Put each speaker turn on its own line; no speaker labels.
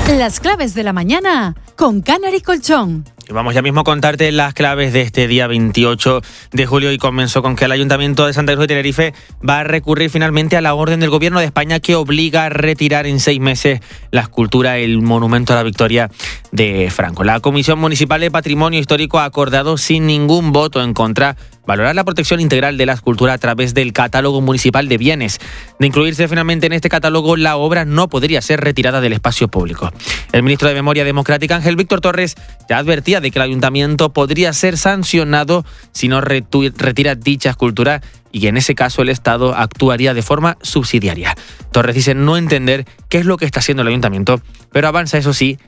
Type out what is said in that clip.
Las claves de la mañana con Canary Colchón.
Vamos ya mismo a contarte las claves de este día 28 de julio y comenzó con que el Ayuntamiento de Santa Cruz de Tenerife va a recurrir finalmente a la orden del Gobierno de España que obliga a retirar en 6 meses la escultura El Monumento a la Victoria de Franco. La Comisión Municipal de Patrimonio Histórico ha acordado sin ningún voto en contra valorar la protección integral de la escultura a través del catálogo municipal de bienes. De incluirse finalmente en este catálogo, la obra no podría ser retirada del espacio público. El ministro de Memoria Democrática, Ángel Víctor Torres, ya advertía de que el ayuntamiento podría ser sancionado si no retira dicha escultura y que en ese caso el Estado actuaría de forma subsidiaria. Torres dice no entender qué es lo que está haciendo el ayuntamiento, pero avanza, eso sí,